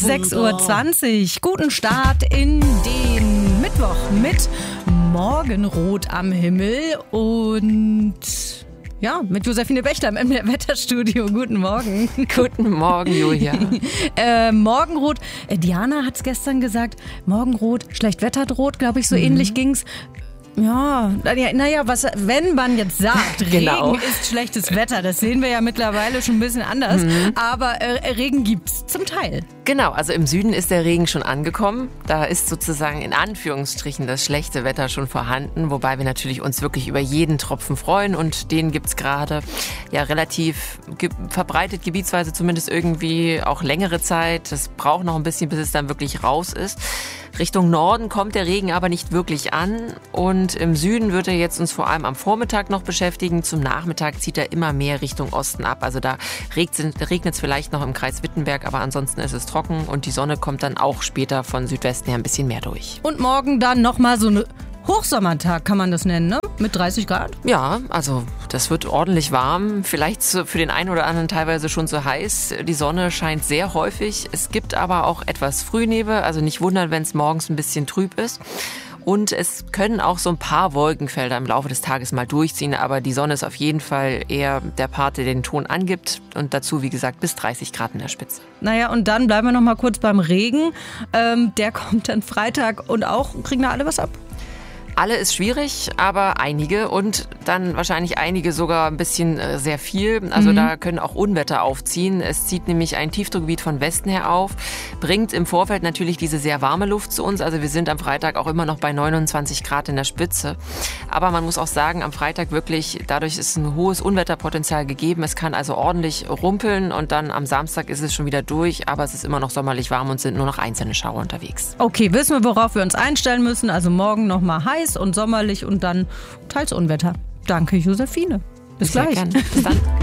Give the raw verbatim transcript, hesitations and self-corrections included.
sechs Uhr zwanzig. Guten Start in den Mittwoch mit Morgenrot am Himmel und ja, mit Josephine Bächler im M D R-Wetterstudio. Guten Morgen. Guten Morgen, Julia. äh, Morgenrot, äh, Diana hat es gestern gesagt, Morgenrot, schlecht Wetter droht, glaube ich, so mhm. ähnlich ging's. Ja, naja, was, wenn man jetzt sagt, genau. Regen ist schlechtes Wetter, das sehen wir ja mittlerweile schon ein bisschen anders, mhm. aber äh, Regen gibt's zum Teil. Genau, also im Süden ist der Regen schon angekommen. Da ist sozusagen in Anführungsstrichen das schlechte Wetter schon vorhanden, wobei wir natürlich uns wirklich über jeden Tropfen freuen und den gibt's gerade ja relativ ge- verbreitet, gebietsweise zumindest irgendwie auch längere Zeit. Das braucht noch ein bisschen, bis es dann wirklich raus ist. Richtung Norden kommt der Regen aber nicht wirklich an und im Süden wird er jetzt uns vor allem am Vormittag noch beschäftigen. Zum Nachmittag zieht er immer mehr Richtung Osten ab. Also da regnet es vielleicht noch im Kreis Wittenberg, aber ansonsten ist es trocken und die Sonne kommt dann auch später von Südwesten her ein bisschen mehr durch. Und morgen dann nochmal so eine Hochsommertag, kann man das nennen, ne? Mit dreißig Grad? Ja, also das wird ordentlich warm. Vielleicht für den einen oder anderen teilweise schon zu heiß. Die Sonne scheint sehr häufig. Es gibt aber auch etwas Frühnebel. Also nicht wundern, wenn es morgens ein bisschen trüb ist. Und es können auch so ein paar Wolkenfelder im Laufe des Tages mal durchziehen. Aber die Sonne ist auf jeden Fall eher der Part, der den Ton angibt. Und dazu, wie gesagt, bis dreißig Grad in der Spitze. Naja, und dann bleiben wir noch mal kurz beim Regen. Ähm, der kommt dann Freitag und auch, kriegen da alle was ab? Alle ist schwierig, aber einige und dann wahrscheinlich einige sogar ein bisschen äh, sehr viel. Also mhm. da können auch Unwetter aufziehen. Es zieht nämlich ein Tiefdruckgebiet von Westen her auf, bringt im Vorfeld natürlich diese sehr warme Luft zu uns. Also wir sind am Freitag auch immer noch bei neunundzwanzig Grad in der Spitze. Aber man muss auch sagen, am Freitag wirklich, dadurch ist ein hohes Unwetterpotenzial gegeben. Es kann also ordentlich rumpeln und dann am Samstag ist es schon wieder durch. Aber es ist immer noch sommerlich warm und sind nur noch einzelne Schauer unterwegs. Okay, wissen wir, worauf wir uns einstellen müssen. Also morgen noch mal heiß und sommerlich und dann teils Unwetter. Danke, Josephine. Bis Sehr gleich. Gerne. Bis dann.